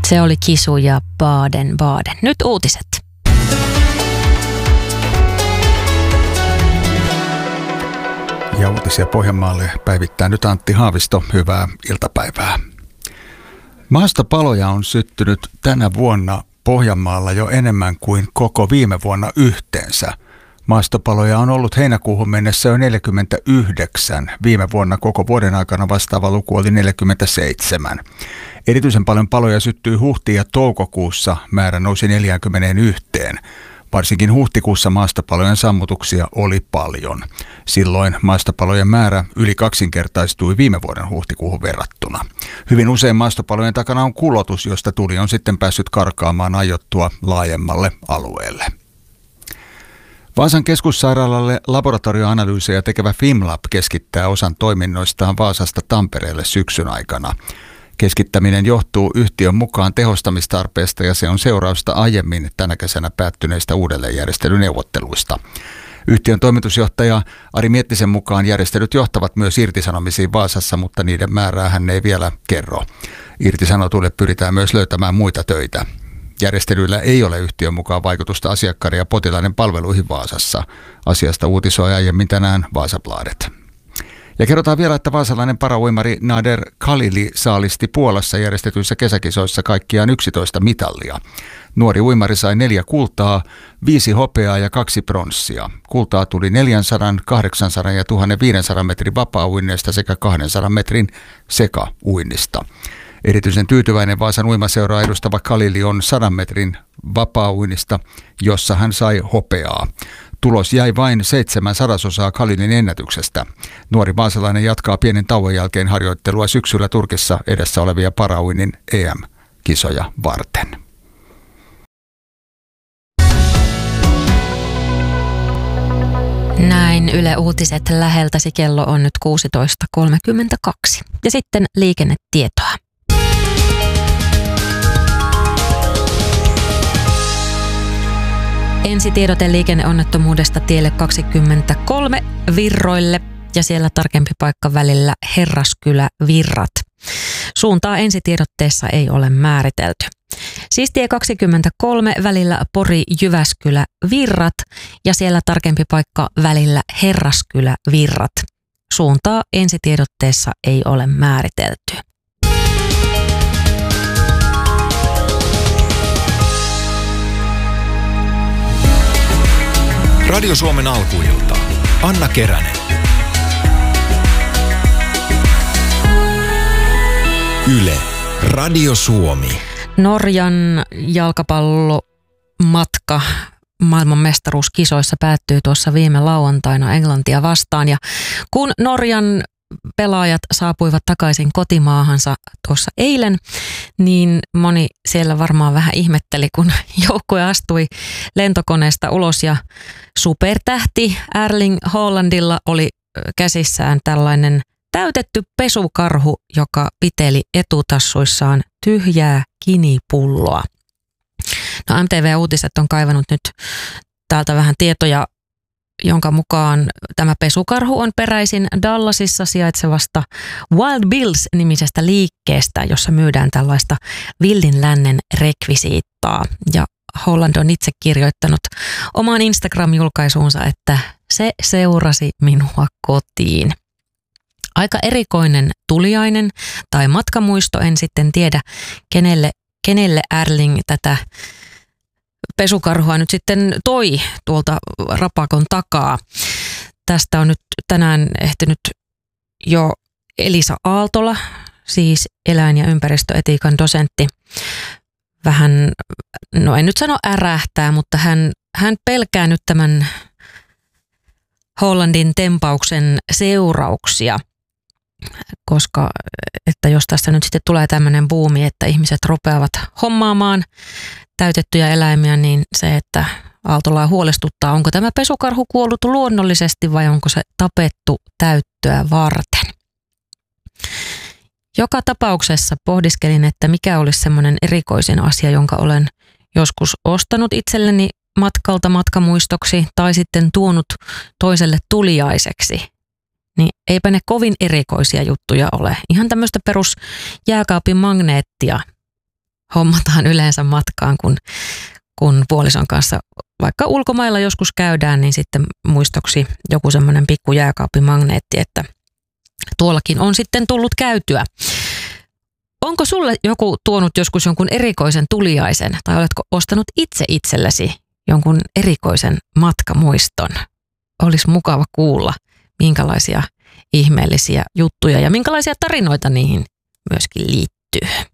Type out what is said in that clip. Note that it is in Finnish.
Se oli Kisu ja Baden Baden. Nyt uutiset. Ja uutisia Pohjanmaalle päivittää nyt Antti Haavisto. Hyvää iltapäivää. Maastopaloja on syttynyt tänä vuonna Pohjanmaalla jo enemmän kuin koko viime vuonna yhteensä. Maastopaloja on ollut heinäkuuhun mennessä jo 49. Viime vuonna koko vuoden aikana vastaava luku oli 47. Erityisen paljon paloja syttyi huhti- ja toukokuussa. Määrä nousi 41. Varsinkin huhtikuussa maastopalojen sammutuksia oli paljon. Silloin maastopalojen määrä yli kaksinkertaistui viime vuoden huhtikuuhun verrattuna. Hyvin usein maastopalojen takana on kulotus, josta tuli on sitten päässyt karkaamaan aiottua laajemmalle alueelle. Vaasan keskussairaalalle laboratorioanalyysejä tekevä Fimlab keskittää osan toiminnoistaan Vaasasta Tampereelle syksyn aikana. Keskittäminen johtuu yhtiön mukaan tehostamistarpeesta ja se on seurausta aiemmin tänä kesänä päättyneistä uudelleenjärjestelyneuvotteluista. Yhtiön toimitusjohtaja Ari Miettisen mukaan järjestelyt johtavat myös irtisanomisiin Vaasassa, mutta niiden määrää hän ei vielä kerro. Irtisanotuille pyritään myös löytämään muita töitä. Järjestelyillä ei ole yhtiön mukaan vaikutusta asiakkaiden ja potilaiden palveluihin Vaasassa. Asiasta uutisoi aiemmin tänään Vaasabladet. Ja kerrotaan vielä, että vaasalainen parauimari Nader Khalili saalisti Puolassa järjestetyissä kesäkisoissa kaikkiaan 11 mitallia. Nuori uimari sai 4 kultaa, 5 hopeaa ja 2 pronssia. Kultaa tuli 400, 800 ja 1500 metrin vapaa-uinneista sekä 200 metrin sekauinnista. Erityisen tyytyväinen Vaasan uimaseuraa edustava Khalili on 100 metrin vapaa-uinnista, jossa hän sai hopeaa. Tulos jäi vain 7/100 Khalilin ennätyksestä. Nuori vaasalainen jatkaa pienen tauon jälkeen harjoittelua syksyllä Turkissa edessä olevia parauinnin EM-kisoja varten. Näin Yle Uutiset läheltäsi, kello on nyt 16.32. Ja sitten liikennetietoa. Ensitiedote liikenneonnettomuudesta tielle 23 Virroille ja siellä tarkempi paikka välillä Herraskylä-Virrat. Suuntaa ensitiedotteessa ei ole määritelty. Siis tie 23 välillä Pori-Jyväskylä-Virrat ja siellä tarkempi paikka välillä Herraskylä-Virrat. Suuntaa ensitiedotteessa ei ole määritelty. Radio Suomen alkuilta. Anna Keränen. Yle. Radio Suomi. Norjan jalkapallomatka maailmanmestaruuskisoissa päättyi tuossa viime lauantaina Englantia vastaan. Ja kun Norjan pelaajat saapuivat takaisin kotimaahansa tuossa eilen, niin moni siellä varmaan vähän ihmetteli, kun joukkue astui lentokoneesta ulos ja supertähti Erling Haalandilla oli käsissään tällainen täytetty pesukarhu, joka piteli etutassuissaan tyhjää kinipulloa. No, MTV-uutiset on kaivannut nyt täältä vähän tietoja, jonka mukaan tämä pesukarhu on peräisin Dallasissa sijaitsevasta Wild Bills-nimisestä liikkeestä, jossa myydään tällaista villin lännen rekvisiittaa. Ja Holland on itse kirjoittanut omaan Instagram-julkaisuunsa, että se seurasi minua kotiin. Aika erikoinen tuliainen tai matkamuisto, en sitten tiedä kenelle Erling tätä pesukarhua nyt sitten toi tuolta rapakon takaa. Tästä on nyt tänään ehtinyt jo Elisa Aaltola, siis eläin- ja ympäristöetiikan dosentti, vähän, no en nyt sano ärähtää, mutta hän pelkää nyt tämän Hollandin tempauksen seurauksia, koska että jos tässä nyt sitten tulee tämmöinen buumi, että ihmiset rupeavat hommaamaan täytettyjä eläimiä, niin se, että Aaltolaa huolestuttaa, onko tämä pesukarhu kuollut luonnollisesti vai onko se tapettu täyttöä varten. Joka tapauksessa pohdiskelin, että mikä olisi semmoinen erikoisin asia, jonka olen joskus ostanut itselleni matkalta matkamuistoksi tai sitten tuonut toiselle tuliaiseksi. Niin eipä ne kovin erikoisia juttuja ole. Ihan tämmöistä perus jääkaapin magneettia hommataan yleensä matkaan, kun puolison kanssa vaikka ulkomailla joskus käydään, niin sitten muistoksi joku semmoinen pikku jääkaappimagneetti, että tuollakin on sitten tullut käytyä. Onko sulle joku tuonut joskus jonkun erikoisen tuliaisen tai oletko ostanut itse itsellesi jonkun erikoisen matkamuiston? Olisi mukava kuulla, minkälaisia ihmeellisiä juttuja ja minkälaisia tarinoita niihin myöskin liittyy.